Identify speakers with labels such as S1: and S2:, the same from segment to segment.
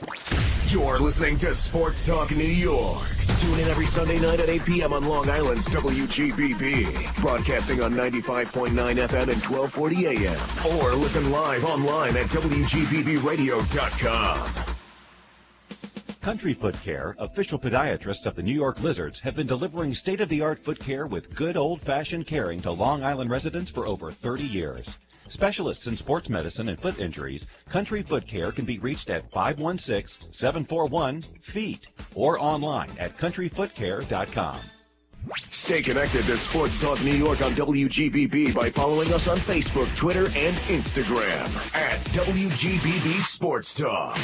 S1: You're listening to Sports Talk New York. Tune in every Sunday night at 8 p.m. on Long Island's WGBB. Broadcasting on 95.9 FM and 1240 AM. Or listen live online at WGBBradio.com.
S2: Country Foot Care, official podiatrists of the New York Lizards, have been delivering state-of-the-art foot care with good old-fashioned caring to Long Island residents for over 30 years. Specialists in sports medicine and foot injuries, Country Foot Care can be reached at 516-741-FEET or online at countryfootcare.com.
S1: Stay connected to Sports Talk New York on WGBB by following us on Facebook, Twitter, and Instagram at WGBB Sports Talk.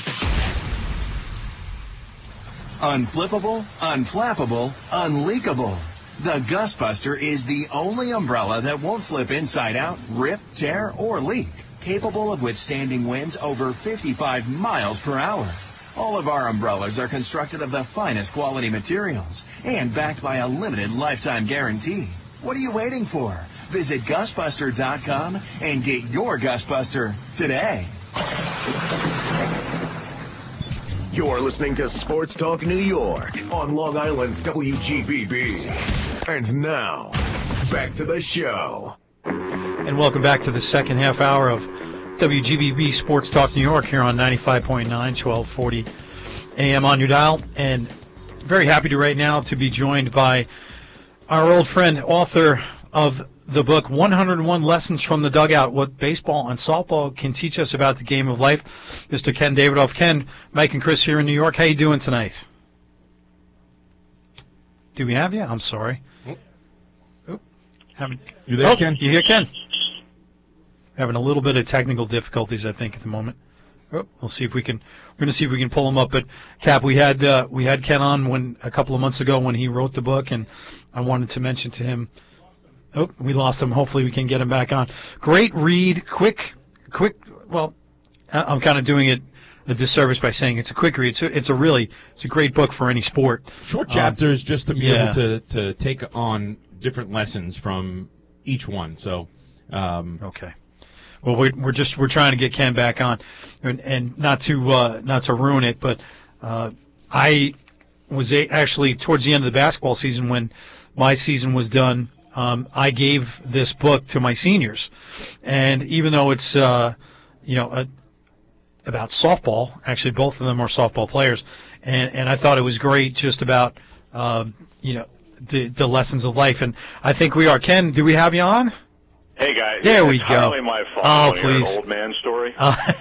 S3: Unflippable, unflappable, unleakable. The Gustbuster is the only umbrella that won't flip inside out, rip, tear, or leak. Capable of withstanding winds over 55 miles per hour. All of our umbrellas are constructed of the finest quality materials and backed by a limited lifetime guarantee. What are you waiting for? Visit GustBuster.com and get your Gustbuster today.
S1: You're listening to Sports Talk New York on Long Island's WGBB. And now, back to the show.
S4: And welcome back to the second half hour of WGBB Sports Talk New York here on 95.9, 1240 AM on your dial. And very happy to right now to be joined by our old friend, author of the book 101 Lessons from the Dugout, What Baseball and Softball Can Teach Us About the Game of Life, Mr. Ken Davidoff. Ken, Mike and Chris here in New York. How you doing tonight? Do we have you? I'm sorry.
S5: You there, Ken?
S4: You here, Ken? Having a little bit of technical difficulties, I think, at the moment. We'll see if we can. We're going to see if we can pull him up. But Cap, we had Ken on a couple of months ago when he wrote the book, and I wanted to mention to him. Oh, we lost him. Hopefully we can get him back on. Great read, quick. Well, I'm kind of doing it a disservice by saying it's a quick read. It's a great book for any sport.
S5: Short chapters just to be able to take on different lessons from each one. So,
S4: okay. Well, we're trying to get Ken back on, and not to ruin it, but I was actually towards the end of the basketball season when my season was done. I gave this book to my seniors, and even though it's about softball, actually both of them are softball players, and I thought it was great just about the lessons of life, and I think we are. Ken, do we have you on?
S6: Hey guys,
S4: there we go.
S6: Entirely my fault.
S4: Oh, please.
S6: An old man story.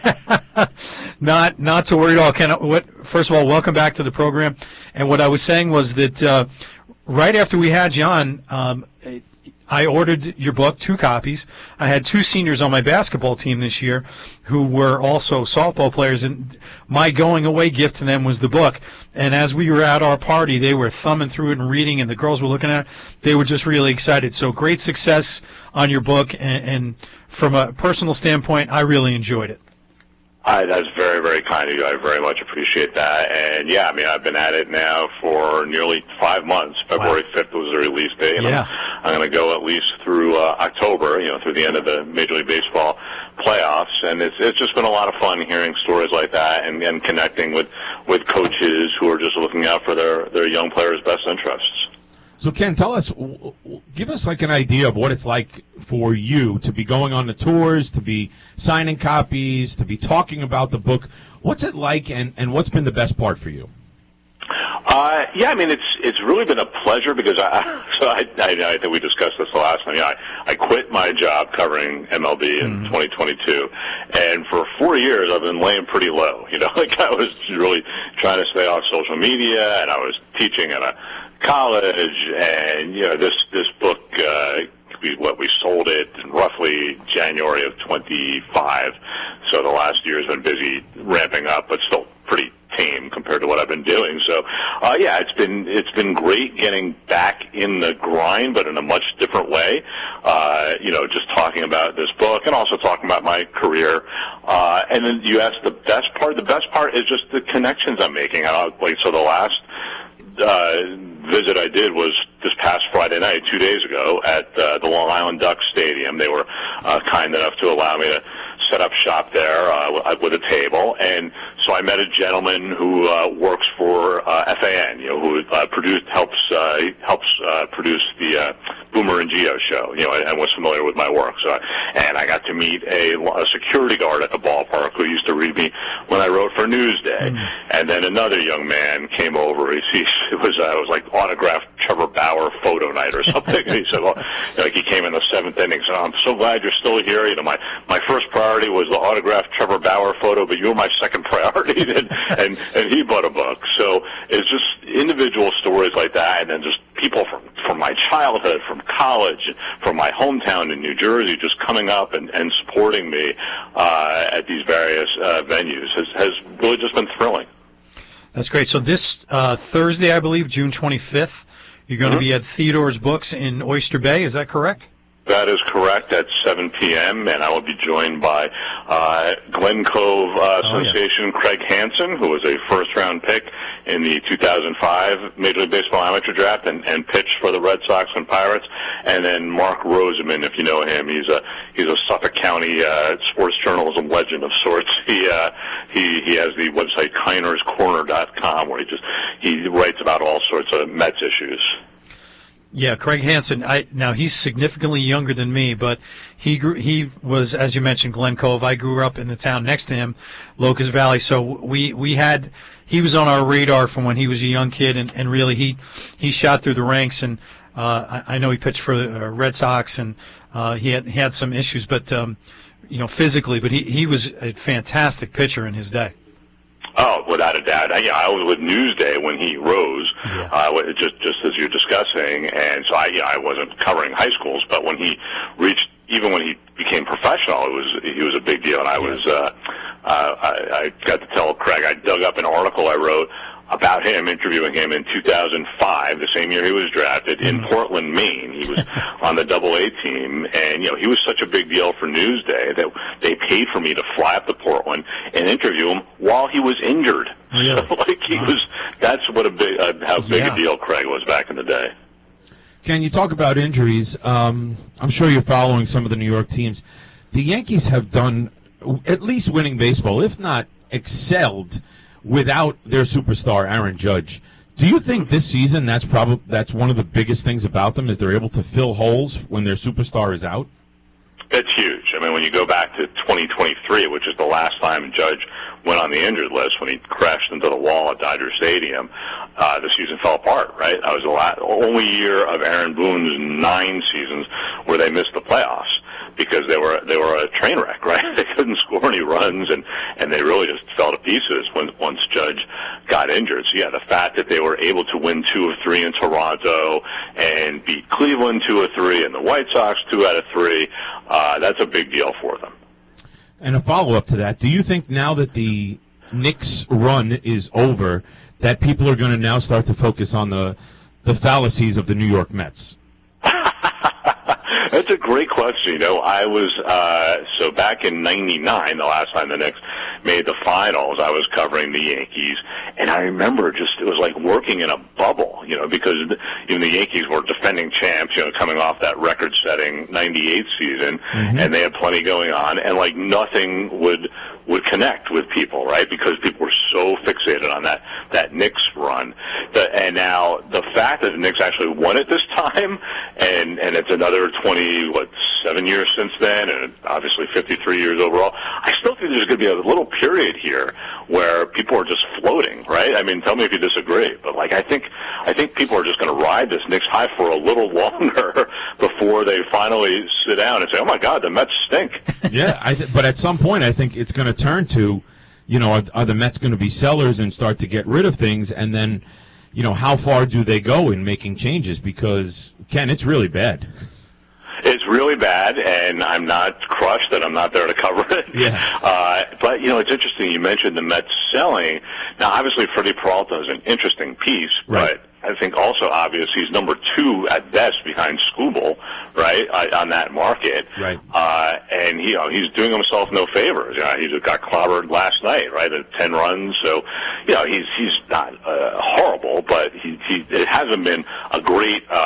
S4: Not to worry at all, Ken. First of all, welcome back to the program. And what I was saying was that right after we had you on, I ordered your book, 2 copies. I had 2 seniors on my basketball team this year who were also softball players, and my going-away gift to them was the book. And as we were at our party, they were thumbing through it and reading, and the girls were looking at it. They were just really excited. So great success on your book, and from a personal standpoint, I really enjoyed it.
S6: That's very, very kind of you. I very much appreciate that. And, yeah, I mean, I've been at it now for nearly 5 months. February 5th was the release date. And I'm going to go at least through October, through the end of the Major League Baseball playoffs. And it's just been a lot of fun hearing stories like that and connecting with coaches who are just looking out for their young players' best interests.
S5: So, Ken, give us like an idea of what it's like for you to be going on the tours, to be signing copies, to be talking about the book. What's it like, and what's been the best part for you?
S6: Yeah, I mean, it's really been a pleasure because I think we discussed this the last time. I quit my job covering MLB in 2022, and for 4 years I've been laying pretty low. Like I was really trying to stay off social media, and I was teaching at a college, and this book we sold it in roughly January of 25. So the last year has been busy ramping up, but still pretty tame compared to what I've been doing. So it's been great getting back in the grind, but in a much different way. Just talking about this book and also talking about my career. And then you asked the best part. The best part is just the connections I'm making. So the last visit I did was this past Friday night, 2 days ago, at the Long Island Ducks Stadium. They were kind enough to allow me to set up shop there with a table, and so I met a gentleman who works for FAN, who helps produce the Boomer and Gio show, and was familiar with my work. So, and I got to meet a security guard at the ballpark who used to read me when I wrote for Newsday. And then another young man came over. It was like autographed Trevor Bauer photo night or something. And he said, well, he came in the 7th inning. So I'm so glad you're still here. My first priority was the autographed Trevor Bauer photo, but you were my second priority. and he bought a book. So it's just individual stories like that, and then just people from my childhood, from college, from my hometown in New Jersey, just coming up and supporting me at these various venues has really just been thrilling.
S4: That's great. So this Thursday, I believe, June 25th, you're going to be at Theodore's Books in Oyster Bay. Is that correct?
S6: That is correct, at 7 p.m., and I will be joined by Glen Cove sensation Craig Hansen, who was a first-round pick in the 2005 Major League Baseball amateur draft and pitched for the Red Sox and Pirates, and then Mark Roseman, if you know him. He's a Suffolk County sports journalism legend of sorts. He has the website KinersCorner.com, where he writes about all sorts of Mets issues.
S4: Yeah, Craig Hansen. Now he's significantly younger than me, but he was, as you mentioned, Glen Cove. I grew up in the town next to him, Locust Valley. So he was on our radar from when he was a young kid, and really he shot through the ranks. And I know he pitched for the Red Sox, and he had some issues, but physically. But he was a fantastic pitcher in his day.
S6: Oh, without a doubt. I was with Newsday when he rose, just as you're discussing, and so I wasn't covering high schools, but when he even when he became professional, he was a big deal, and I got to tell Craig, I dug up an article I wrote about him, interviewing him in 2005, the same year he was drafted, in Portland, Maine. He was on the Double-A team, and he was such a big deal for Newsday that they paid for me to fly up to Portland and interview him while he was injured.
S4: Really?
S6: So, that's what how big a deal Craig was back in the day.
S5: Ken, you talk about injuries. I'm sure you're following some of the New York teams. The Yankees have done at least winning baseball, if not excelled, without their superstar, Aaron Judge. Do you think this season that's one of the biggest things about them, is they're able to fill holes when their superstar is out?
S6: It's huge. I mean, when you go back to 2023, which is the last time Judge went on the injured list, when he crashed into the wall at Dodger Stadium, the season fell apart, right? That was the only year of Aaron Boone's 9 seasons where they missed the playoffs, because they were a train wreck, right? They couldn't score any runs, and they really just fell to pieces once Judge got injured. So yeah, the fact that they were able to win 2 of 3 in Toronto and beat Cleveland 2 of 3 and the White Sox 2 out of 3, that's a big deal for them.
S5: And a follow-up to that, do you think now that the Knicks run is over, that people are going to now start to focus on the fallacies of the New York Mets?
S6: That's a great question. I was so back in '99, the last time the Knicks made the finals, I was covering the Yankees, and I remember it was like working in a bubble, because even the Yankees were defending champs, coming off that record-setting '98 season, and they had plenty going on, and like nothing would connect with people, right? Because people were so fixated on that Knicks run. And now the fact that the Knicks actually won it this time, and it's another 7 years since then, and obviously 53 years overall, I still think there's going to be a little period here where people are just floating, right? I mean, tell me if you disagree, but I think people are just going to ride this Knicks high for a little longer before they finally sit down and say, oh my God, the Mets stink.
S5: Yeah, but at some point I think it's going to turn to, are the Mets going to be sellers and start to get rid of things, and then, how far do they go in making changes? Because, Ken, it's really bad.
S6: It's really bad, and I'm not crushed that I'm not there to cover it.
S5: Yeah.
S6: But, it's interesting you mentioned the Mets selling. Now, obviously, Freddie Peralta is an interesting piece,
S5: right.
S6: But I think also obvious he's number 2 at best behind Skubal, right, on that market.
S5: Right.
S6: And he's doing himself no favors. He got clobbered last night, right, at 10 runs. So, he's not horrible, but it hasn't been a great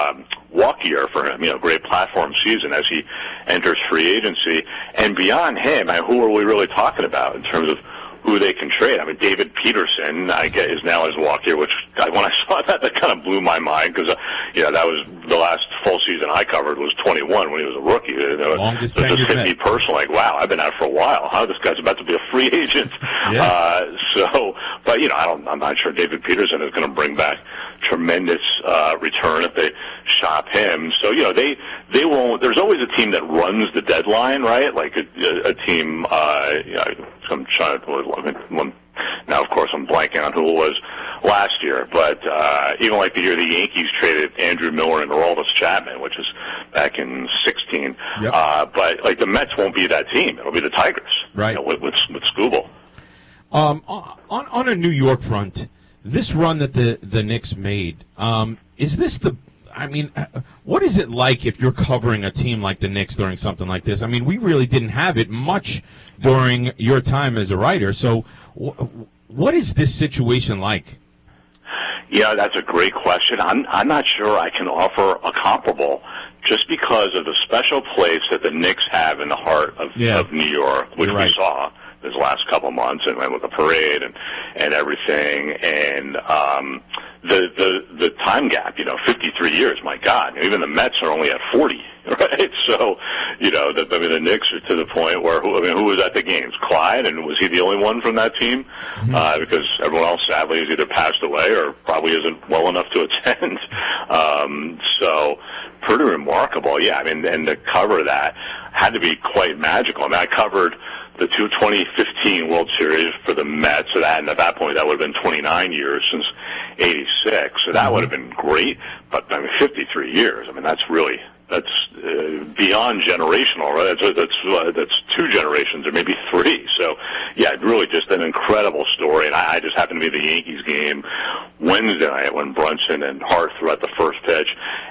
S6: walk year for him, great platform season as he enters free agency. And beyond him, who are we really talking about in terms of who they can trade? David Peterson, I guess, is now his walk year, which when I saw that kind of blew my mind because, that was the last full season I covered was 21 when he was a rookie.
S5: Longest
S6: it just
S5: tenured
S6: hit me personally, like, wow, I've been out for a while. How this guy's about to be a free agent?
S5: Yeah.
S6: But I'm not sure David Peterson is going to bring back tremendous return if they shop him. So they won't. There's always a team that runs the deadline, right? Like a team. I'm trying to. Now, of course, I'm blanking on who it was last year, but even like the year the Yankees traded Andrew Miller and Aroldis Chapman, which is back in 16.
S5: Yep.
S6: But like the Mets won't be that team; it'll be the Tigers,
S5: right?
S6: With Skubal.
S5: On a New York front, this run that the Knicks made, is this the? What is it like if you're covering a team like the Knicks during something like this? We really didn't have it much during your time as a writer. So, what is this situation like?
S6: Yeah, that's a great question. I'm not sure I can offer a comparable, just because of the special place that the Knicks have in the heart of New York, which we saw this last couple of months, and with the parade and everything, and the time gap, 53 years. My God, even the Mets are only at 40, right? So, the Knicks are to the point where who was at the games? Clyde, and was he the only one from that team? Because everyone else, sadly, has either passed away or probably isn't well enough to attend. So, pretty remarkable, yeah. And to cover that had to be quite magical. I covered the 2015 World Series for the Mets, and at that point that would have been 29 years since '86, so that would have been great. But 53 years, that's beyond generational, right? That's two generations or maybe three. So yeah, really just an incredible story. And I just happened to be at the Yankees game Wednesday night when Brunson and Hart threw out the first pitch,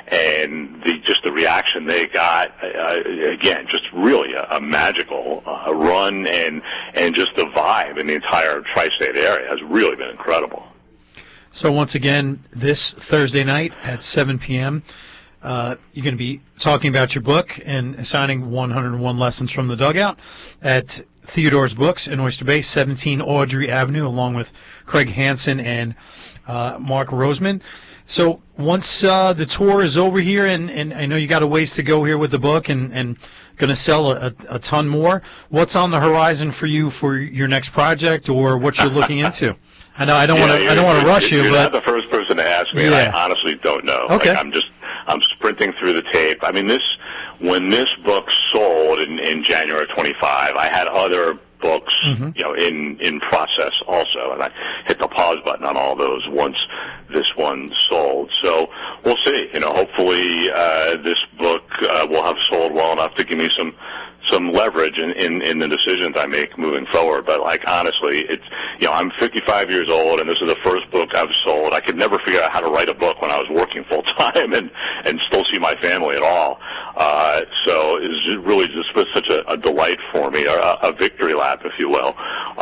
S6: and the reaction they got, again, just really a magical run, and just the vibe in the entire tri-state area has really been incredible.
S4: So once again, this Thursday night at 7 p.m., you're going to be talking about your book and signing 101 Lessons from the Dugout at Theodore's Books in Oyster Bay, 17 Audrey Avenue, along with Craig Hansen and Mark Roseman. So once the tour is over here, and I know you got a ways to go here with the book and going to sell a ton more, what's on the horizon for you for your next project or what you're looking into? I know I don't want to rush you,
S6: you're
S4: but
S6: not the first person to ask me, and I honestly don't know.
S4: Okay.
S6: I'm sprinting through the tape. When this book sold in January 25, I had other books, in process also, and I hit the pause button on all those once this one sold. So we'll see. Hopefully this book will have sold well enough to give me some leverage in the decisions I make moving forward. But honestly, it's, I'm 55 years old, and this is the first book I've sold. I could never figure out how to write a book when I was working full time and still see my family at all. So it's really just such a delight for me, a victory lap, if you will.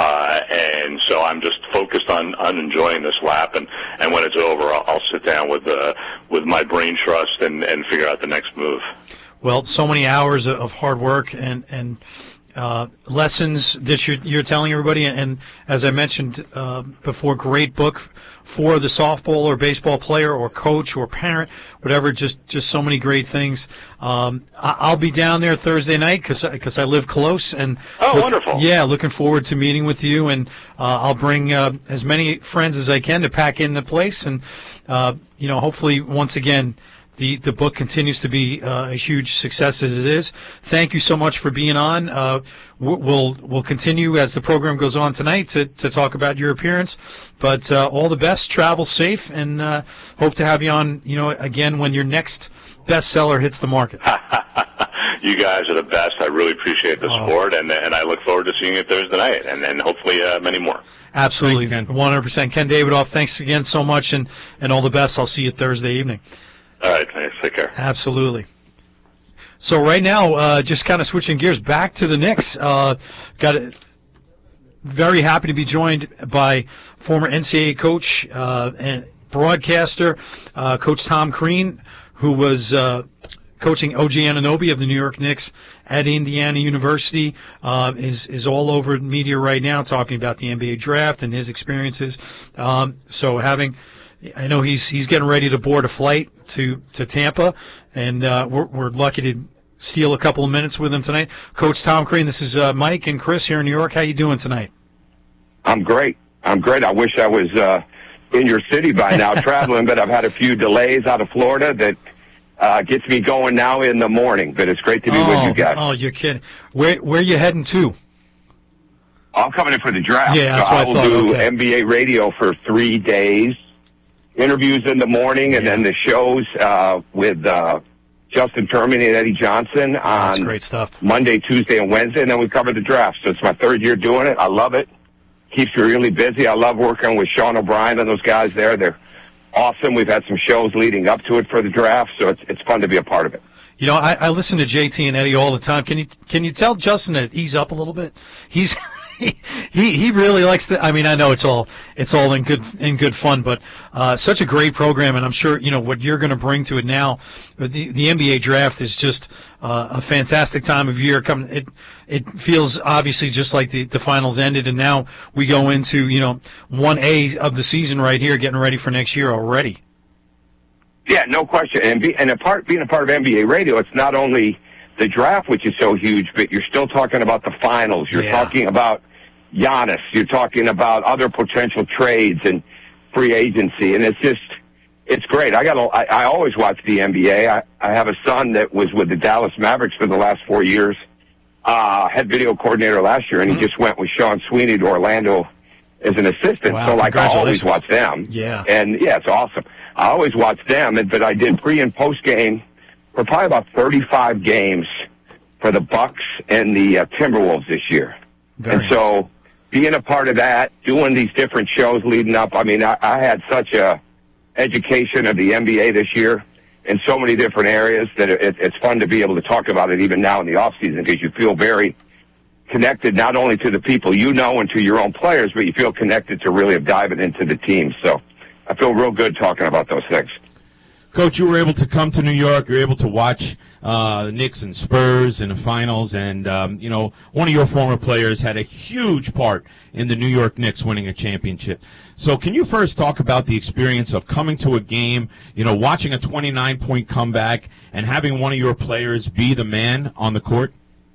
S6: And so I'm just focused on enjoying this lap, and when it's over, I'll sit down with my brain trust and figure out the next move.
S4: Well, so many hours of hard work and lessons that you're telling everybody, and as I mentioned before, great book for the softball or baseball player or coach or parent, whatever. Just so many great things. I'll be down there Thursday night because I live close, and
S6: wonderful.
S4: Yeah, looking forward to meeting with you, and I'll bring as many friends as I can to pack in the place, and hopefully once again. The book continues to be a huge success as it is. Thank you so much for being on. We'll continue as the program goes on tonight to talk about your appearance. But all the best, travel safe, and hope to have you on again when your next bestseller hits the market.
S6: You guys are the best. I really appreciate the support, and I look forward to seeing you Thursday night, and then hopefully many more.
S4: Absolutely, thanks, 100%. Ken Davidoff, thanks again so much, and all the best. I'll see you Thursday evening.
S6: All right, thanks. Take care.
S4: So right now, just kind of switching gears back to the Knicks. Very happy to be joined by former NCAA coach and broadcaster, Coach Tom Crean, who was coaching OG Anunoby of the New York Knicks at Indiana University, is all over media right now talking about the NBA draft and his experiences. So I know he's getting ready to board a flight to Tampa, and we're lucky to steal a couple of minutes with him tonight. Coach Tom Crean, this is Mike and Chris here in New York. How you doing tonight?
S7: I'm great. I wish I was in your city by now traveling, but I've had a few delays out of Florida that gets me going now in the morning, but it's great to be with you guys.
S4: Oh, you're kidding. Where are you heading to?
S7: I'm coming in for the draft.
S4: Yeah, that's
S7: so
S4: what I thought.
S7: I will do
S4: okay.
S7: NBA radio for 3 days, interviews in the morning, and then the shows with Justin Turman and Eddie Johnson on
S4: That's great stuff.
S7: Monday, Tuesday, and Wednesday, and then we cover the draft. So it's my 3rd year doing it. I love it. Keeps me really busy. I love working with Sean O'Brien and those guys there. They're awesome. We've had some shows leading up to it for the draft, so it's fun to be a part of it.
S4: You know, I listen to JT and Eddie all the time. Can you tell Justin to ease up a little bit? He really likes to. I mean, I know it's all in good fun, but such a great program, and I'm sure what you're going to bring to it now. The NBA draft is just a fantastic time of year. It feels obviously just like the finals ended, and now we go into 1A of the season right here, getting ready for next year already.
S7: Yeah, no question. And being a part of NBA radio, it's not only the draft, which is so huge, but you're still talking about the finals. You're talking about Giannis. You're talking about other potential trades and free agency, and it's great. I always watch the NBA. I have a son that was with the Dallas Mavericks for the last 4 years. Head video coordinator last year, and he just went with Sean Sweeney to Orlando as an assistant.
S4: Wow,
S7: so I always watch them.
S4: Yeah.
S7: And it's awesome. I always watch them, but I did pre and post game for probably about 35 games for the Bucks and the Timberwolves this year. So being a part of that, doing these different shows leading up, I mean, I had such a education of the NBA this year in so many different areas that it's fun to be able to talk about it even now in the off season, because you feel very connected not only to the people and to your own players, but you feel connected to really diving into the team. So I feel real good talking about those things.
S5: Coach, you were able to come to New York. You were able to watch the Knicks and Spurs in the finals, and one of your former players had a huge part in the New York Knicks winning a championship. So can you first talk about the experience of coming to a game, watching a 29-point comeback and having one of your players be the man on the court?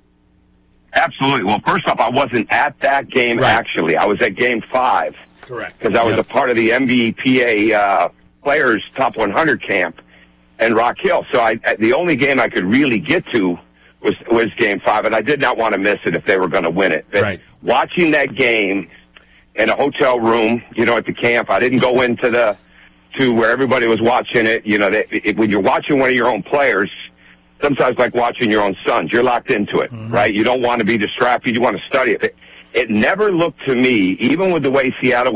S7: Absolutely. Well, first off, I wasn't at that game, actually. I was at Game 5.
S5: Correct.
S7: Because I was a part of the NBPA Players Top 100 camp in Rock Hill. So the only game I could really get to was Game 5, and I did not want to miss it if they were going to win it. But watching that game in a hotel room, at the camp, I didn't go into where everybody was watching it. When you're watching one of your own players, sometimes like watching your own sons, you're locked into it, right? You don't want to be distracted. You want to study it. It never looked to me, even with the way San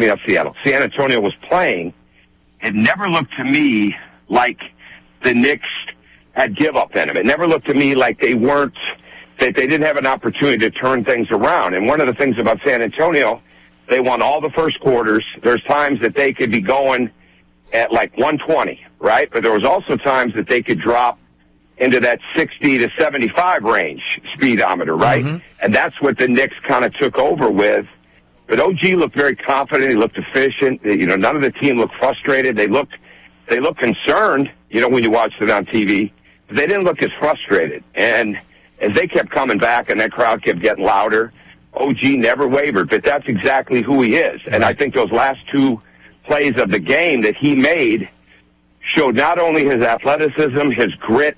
S7: Antonio was playing, it never looked to me like the Knicks had give up in them. It never looked to me like they didn't have an opportunity to turn things around. And one of the things about San Antonio, they won all the first quarters. There's times that they could be going at like 120, right? But there was also times that they could drop into that 60 to 75 range speedometer, right? And that's what the Knicks kind of took over with. But OG looked very confident. He looked efficient. None of the team looked frustrated. They looked concerned, when you watched it on TV. But they didn't look as frustrated. And as they kept coming back and that crowd kept getting louder, OG never wavered. But that's exactly who he is. And I think those last 2 plays of the game that he made showed not only his athleticism, his grit,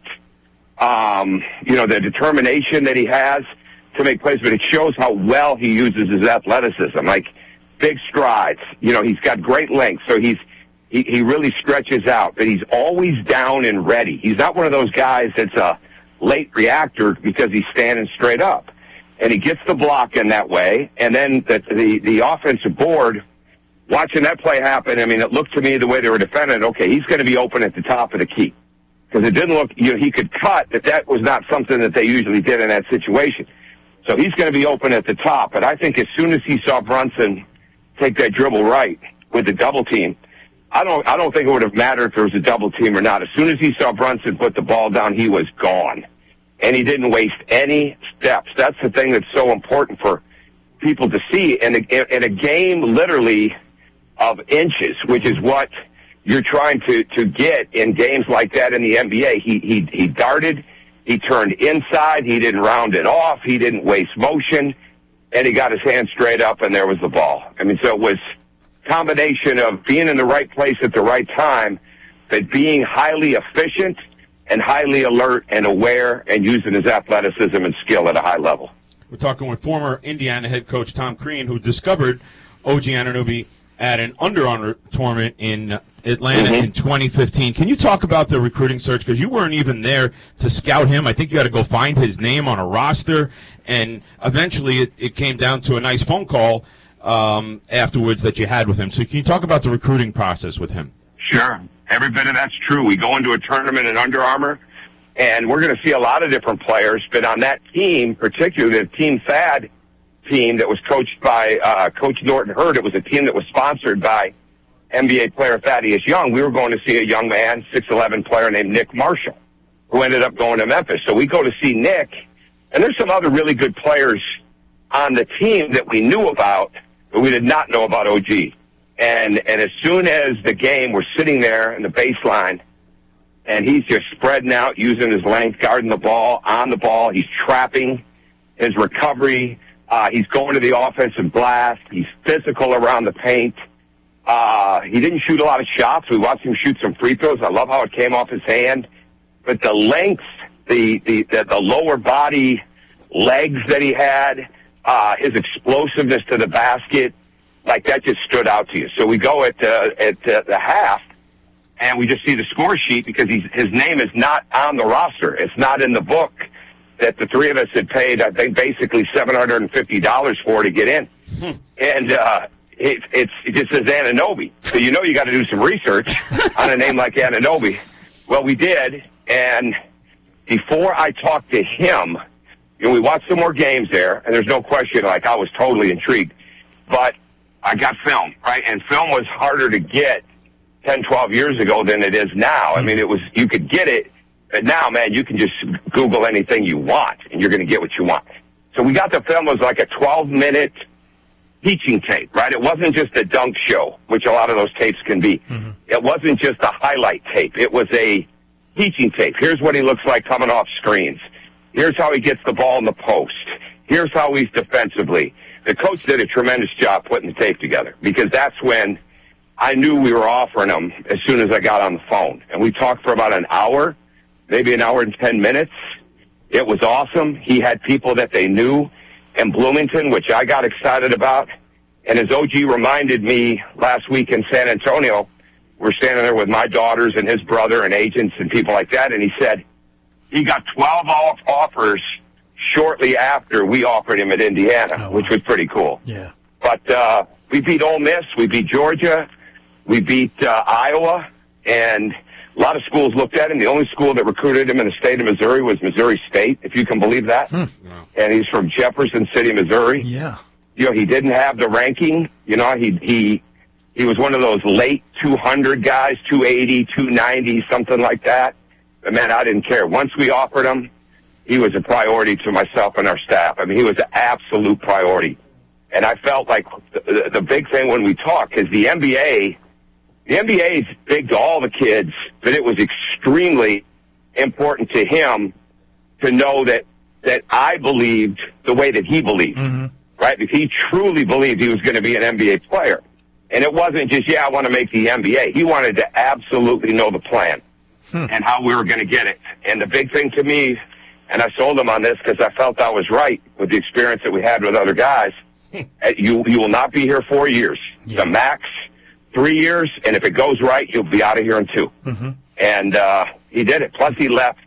S7: the determination that he has to make plays, but it shows how well he uses his athleticism, like big strides. He's got great length, so he really stretches out, but he's always down and ready. He's not one of those guys that's a late reactor because he's standing straight up. And he gets the block in that way, and then the offensive board, watching that play happen, I mean, it looked to me the way they were defending, okay, he's going to be open at the top of the key. Because it didn't look, he could cut, but that was not something that they usually did in that situation. So he's going to be open at the top. But I think as soon as he saw Brunson take that dribble right with the double team, I don't think it would have mattered if there was a double team or not. As soon as he saw Brunson put the ball down, he was gone. And he didn't waste any steps. That's the thing that's so important for people to see. In a game literally of inches, which is what you're trying to get in games like that in the NBA. He darted, he turned inside, he didn't round it off, he didn't waste motion, and he got his hand straight up, and there was the ball. I mean, so it was a combination of being in the right place at the right time, but being highly efficient and highly alert and aware and using his athleticism and skill at a high level.
S5: We're talking with former Indiana head coach Tom Crean, who discovered OG Anunoby at an Under Armour tournament in Atlanta in 2015. Can you talk about the recruiting search? Because you weren't even there to scout him. I think you had to go find his name on a roster, and eventually it came down to a nice phone call afterwards that you had with him. So can you talk about the recruiting process with him?
S7: Sure. Every bit of that's true. We go into a tournament in Under Armour, and we're going to see a lot of different players, but on that team, particularly the Team Thad team that was coached by Coach Norton Hurd, it was a team that was sponsored by NBA player Thaddeus Young. We were going to see a young man, 6'11" player named Nick Marshall, who ended up going to Memphis. So we go to see Nick, and there's some other really good players on the team that we knew about, but we did not know about OG. And as soon as the game, we're sitting there in the baseline, and he's just spreading out, using his length, guarding the ball, on the ball. He's trapping his recovery. He's going to the offensive blast. He's physical around the paint. He didn't shoot a lot of shots. We watched him shoot some free throws. I love how it came off his hand. But the length, the lower body legs that he had, his explosiveness to the basket, like that just stood out to you. So we go at the half, and we just see the score sheet because his name is not on the roster. It's not in the book that the three of us had paid, I think, basically $750 for to get in. And it just says Anunoby. So you know you got to do some research on a name like Anunoby. Well, we did, and before I talked to him, we watched some more games there, and there's no question, like, I was totally intrigued. But I got film, right? And film was harder to get 10, 12 years ago than it is now. I mean, you could get it, but now, man, you can just Google anything you want, and you're going to get what you want. So we got the film. It was like a 12-minute teaching tape, right? It wasn't just a dunk show, which a lot of those tapes can be. It wasn't just a highlight tape. It was a teaching tape. Here's what he looks like coming off screens. Here's how he gets the ball in the post. Here's how he's defensively. The coach did a tremendous job putting the tape together, because that's when I knew we were offering him as soon as I got on the phone. And we talked for about an hour, maybe an hour and 10 minutes. It was awesome. He had people that they knew in Bloomington, which I got excited about. And as OG reminded me last week in San Antonio, we're standing there with my daughters and his brother and agents and people like that, and he said he got 12 offers shortly after we offered him at Indiana, which was pretty cool.
S4: Yeah.
S7: But we beat Ole Miss, we beat Georgia, we beat Iowa, and a lot of schools looked at him. The only school that recruited him in the state of Missouri was Missouri State, if you can believe that. And he's from Jefferson City, Missouri.
S4: Yeah.
S7: You know, he didn't have the ranking. You know, he was one of those late 200 guys, 280, 290, something like that. But, man, I didn't care. Once we offered him, he was a priority to myself and our staff. I mean, he was an absolute priority. And I felt like the big thing when we talk is the NBA is big to all the kids, but it was extremely important to him to know that I believed the way that he believed, right? Because he truly believed he was going to be an NBA player. And it wasn't just, I want to make the NBA. He wanted to absolutely know the plan and how we were going to get it. And the big thing to me, and I sold him on this because I felt I was right with the experience that we had with other guys, you will not be here 4 years. Yeah. The max, 3 years, and if it goes right, you'll be out of here in 2. And he did it. Plus, he left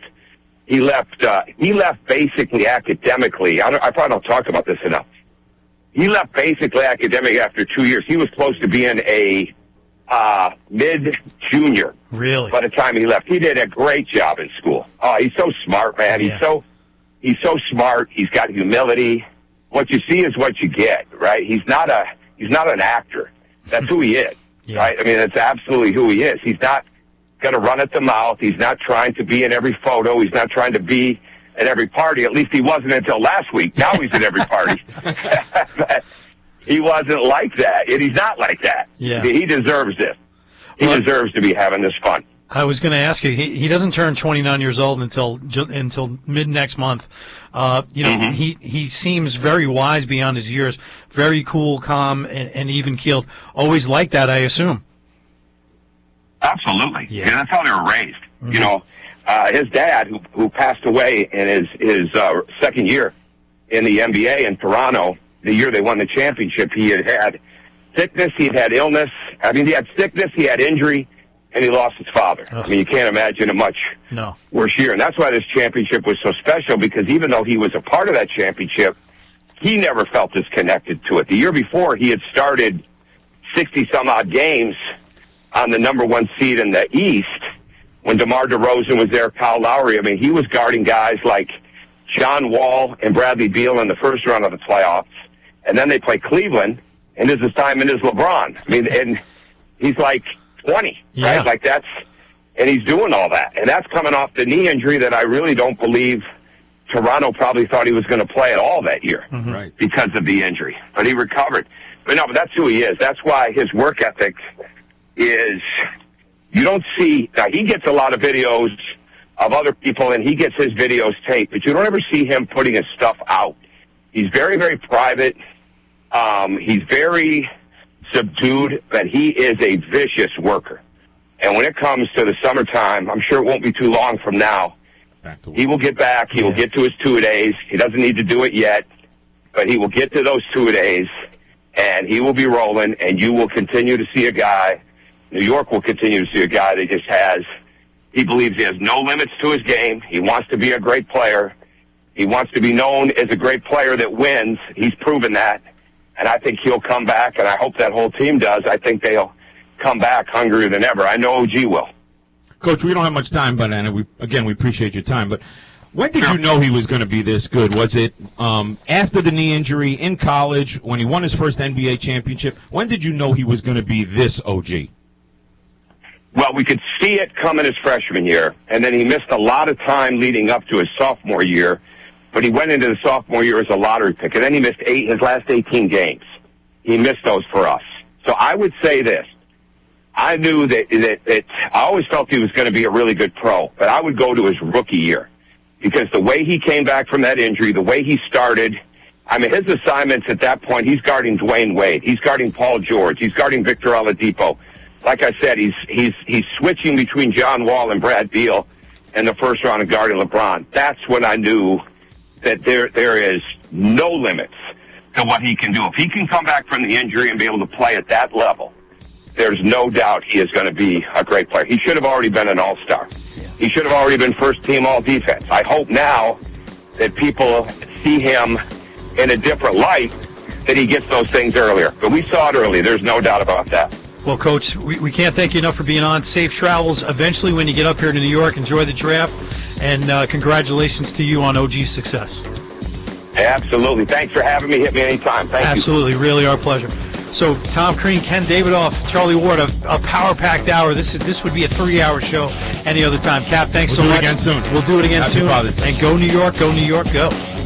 S7: basically academically. I probably don't talk about this enough. He left basically academic after 2 years. He was close to being a mid-junior.
S4: Really?
S7: By the time he left, he did a great job in school. Oh, he's so smart, man. Yeah. He's so smart. He's got humility. What you see is what you get, right? He's not an actor. That's who he is.
S4: Yeah.
S7: right? I mean, that's absolutely who he is. He's not going to run at the mouth. He's not trying to be in every photo. He's not trying to be at every party. At least he wasn't until last week. Now he's at every party. But he wasn't like that, and he's not like that.
S4: Yeah.
S7: He deserves this. He deserves to be having this fun.
S4: I was going to ask you. He doesn't turn 29 years old until mid next month. He seems very wise beyond his years. Very cool, calm, and even keeled. Always like that, I assume.
S7: Absolutely.
S4: Yeah.
S7: That's how they were raised.
S4: Mm-hmm.
S7: You know, his dad, who passed away in his second year in the NBA in Toronto, the year they won the championship, he had sickness, he had illness. I mean, he had sickness, he had injury, and he lost his father.
S4: Ugh.
S7: I mean, you can't imagine a much worse year. And that's why this championship was so special, because even though he was a part of that championship, he never felt as connected to it. The year before, he had started 60-some-odd games on the number one seed in the East when DeMar DeRozan was there, Kyle Lowry. I mean, he was guarding guys like John Wall and Bradley Beal in the first round of the playoffs. And then they play Cleveland, and his assignment is LeBron. I mean, and he's like 20, right? Like and he's doing all that. And that's coming off the knee injury that I really don't believe Toronto probably thought he was going to play at all that year because of the injury. But he recovered. But that's who he is. That's why his work ethic is, you don't see, now he gets a lot of videos of other people and he gets his videos taped, but you don't ever see him putting his stuff out. He's very, very private. He's very subdued, but he is a vicious worker. And when it comes to the summertime, I'm sure it won't be too long from now, he will get back. He will get to his two-a-days. He doesn't need to do it yet, but he will get to those two-a-days, and he will be rolling, and you will continue to see a guy, New York will continue to see a guy that just he believes he has no limits to his game. He wants to be a great player. He wants to be known as a great player that wins. He's proven that. And I think he'll come back, and I hope that whole team does. I think they'll come back hungrier than ever. I know OG will.
S5: Coach, we don't have much time, but we appreciate your time. But when did you know he was going to be this good? Was it after the knee injury, in college, when he won his first NBA championship? When did you know he was going to be this OG?
S7: Well, we could see it coming his freshman year, and then he missed a lot of time leading up to his sophomore year. But he went into the sophomore year as a lottery pick, and then he missed his last 18 games. He missed those for us. So I would say this. I knew that I always felt he was going to be a really good pro, but I would go to his rookie year because the way he came back from that injury, the way he started, I mean, his assignments at that point, he's guarding Dwayne Wade. He's guarding Paul George. He's guarding Victor Oladipo. Like I said, he's switching between John Wall and Brad Beal in the first round of guarding LeBron. That's when I knew that there is no limits to what he can do. If he can come back from the injury and be able to play at that level, there's no doubt he is going to be a great player. He should have already been an all-star. He should have already been first-team all-defense. I hope now that people see him in a different light, that he gets those things earlier. But we saw it early. There's no doubt about that.
S4: Well, Coach, we can't thank you enough for being on. Safe travels eventually when you get up here to New York. Enjoy the draft, and congratulations to you on OG's success.
S7: Absolutely. Thanks for having me. Hit me anytime. Thank you.
S4: Absolutely. Really our pleasure. So Tom Crean, Ken Davidoff, Charlie Ward, a power-packed hour. This would be a 3-hour show any other time. Cap, thanks so much.
S5: We'll do it again soon.
S4: We'll do it again
S5: Happy
S4: soon.
S5: Father's Day.
S4: And go New York, go New York, go.